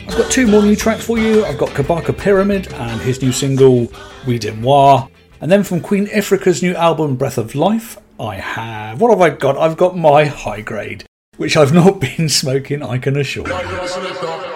I've got two more new tracks for you. I've got Kabaka Pyramid and his new single, Oui de Moi. And then from Queen Ifrica's new album, Breath of Life, I have... What have I got? I've got my High Grade, which I've not been smoking, I can assure you.